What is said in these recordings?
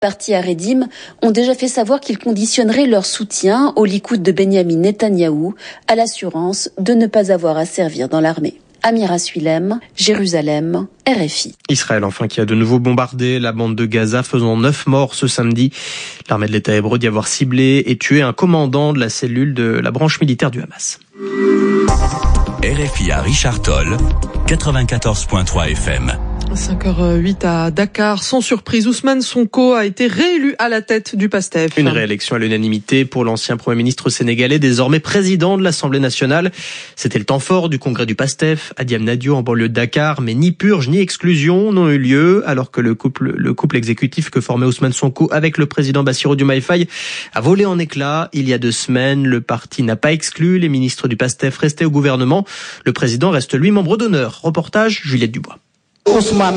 Partis à Redim ont déjà fait savoir qu'ils conditionneraient leur soutien au Likoud de Benyamin Netanyahou à l'assurance de ne pas avoir à servir dans l'armée. Amira Suilem, Jérusalem, RFI. Israël, enfin, qui a de nouveau bombardé la bande de Gaza, faisant 9 morts ce samedi. L'armée de l'État hébreu dit avoir ciblé et tué un commandant de la cellule de la branche militaire du Hamas. RFI à Richard Toll, 94.3 FM. 5h08 à Dakar. Sans surprise, Ousmane Sonko a été réélu à la tête du PASTEF. Une réélection à l'unanimité pour l'ancien Premier ministre sénégalais, désormais président de l'Assemblée nationale. C'était le temps fort du congrès du PASTEF à Diamniadio en banlieue de Dakar, mais ni purge ni exclusion n'ont eu lieu, alors que le couple exécutif que formait Ousmane Sonko avec le président Bassirou Diomaye Faye a volé en éclats. Il y a 2 semaines, le parti n'a pas exclu les ministres du PASTEF restés au gouvernement. Le président reste lui membre d'honneur. Reportage Juliette Dubois. Ousmane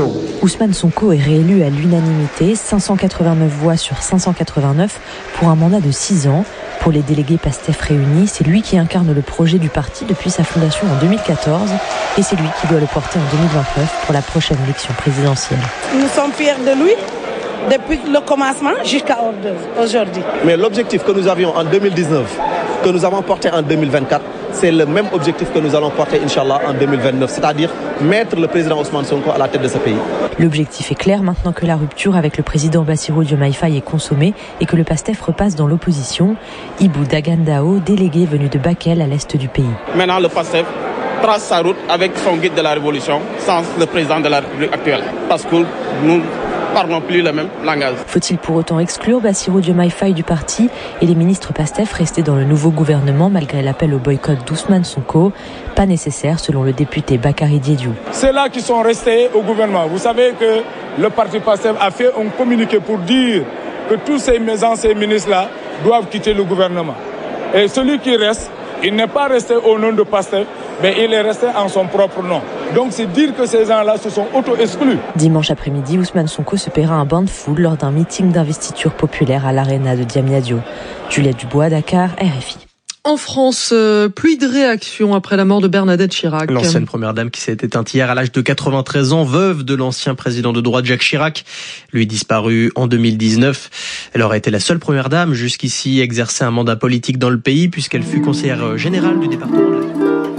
Sonko est réélu à l'unanimité, 589 voix sur 589 pour un mandat de 6 ans. Pour les délégués PASTEF réunis, c'est lui qui incarne le projet du parti depuis sa fondation en 2014 et c'est lui qui doit le porter en 2029 pour la prochaine élection présidentielle. Nous sommes fiers de lui depuis le commencement jusqu'à aujourd'hui. Mais l'objectif que nous avions en 2019, que nous avons porté en 2024, c'est le même objectif que nous allons porter, Inch'Allah, en 2029, c'est-à-dire mettre le président Ousmane Sonko à la tête de ce pays. L'objectif est clair maintenant que la rupture avec le président Bassirou Diomaye Faye est consommée et que le PASTEF repasse dans l'opposition. Ibou Dagandao, délégué venu de Bakel à l'est du pays. Maintenant, le PASTEF trace sa route avec son guide de la révolution sans le président de la République actuelle. Parce que nous parlons plus le même langage. Faut-il pour autant exclure Bassirou Diomaye Faye du parti et les ministres PASTEF restés dans le nouveau gouvernement malgré l'appel au boycott d'Ousmane Sonko? Pas nécessaire selon le député Bakary Diédiou. Ceux-là qui sont restés au gouvernement, vous savez que le parti PASTEF a fait un communiqué pour dire que tous ces anciens ministres-là doivent quitter le gouvernement. Et celui qui reste, il n'est pas resté au nom de PASTEF, mais il est resté en son propre nom. Donc c'est dire que ces gens-là se sont auto-exclus. Dimanche après-midi, Ousmane Sonko se paiera un bain de foule lors d'un meeting d'investiture populaire à l'Arena de Diamniadio. Juliette Dubois, Dakar, RFI. En France, pluie de réactions après la mort de Bernadette Chirac. L'ancienne première dame qui s'est éteinte hier à l'âge de 93 ans, veuve de l'ancien président de droite Jacques Chirac, lui disparu en 2019. Elle aurait été la seule première dame jusqu'ici à exercer un mandat politique dans le pays puisqu'elle fut conseillère générale du département de la...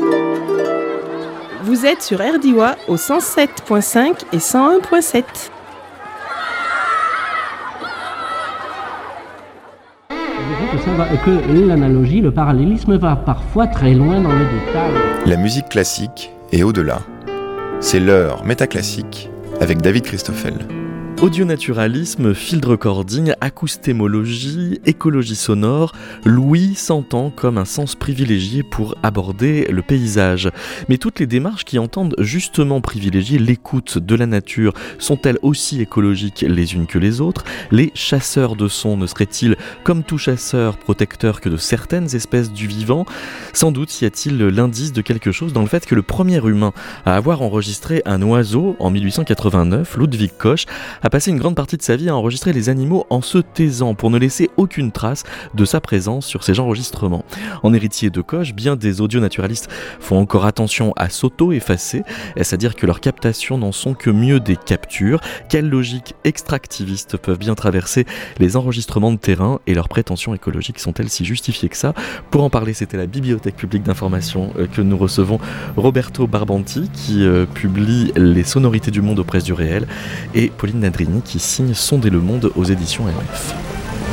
Vous êtes sur RDIWA au 107.5 et 101.7. Que l'analogie, le parallélisme va parfois très loin dans le détail. La musique classique est au-delà. C'est l'heure métaclassique avec David Christoffel. Audionaturalisme, field recording, acoustémologie, écologie sonore, l'ouïe s'entend comme un sens privilégié pour aborder le paysage. Mais toutes les démarches qui entendent justement privilégier l'écoute de la nature sont-elles aussi écologiques les unes que les autres ? Les chasseurs de sons ne seraient-ils, comme tout chasseur, protecteurs que de certaines espèces du vivant ? Sans doute y a-t-il l'indice de quelque chose dans le fait que le premier humain à avoir enregistré un oiseau en 1889, Ludwig Koch, a passé une grande partie de sa vie à enregistrer les animaux en se taisant pour ne laisser aucune trace de sa présence sur ces enregistrements. En héritier de Koch, bien des audionaturalistes font encore attention à s'auto-effacer, est-ce à dire que leurs captations n'en sont que mieux des captures. Quelles logiques extractivistes peuvent bien traverser les enregistrements de terrain et leurs prétentions écologiques sont-elles si justifiées que ça ? Pour en parler, c'était la Bibliothèque publique d'information que nous recevons Roberto Barbanti qui publie Les sonorités du monde aux presses du réel et Pauline Nadrini qui signe Sonder le monde aux éditions MF.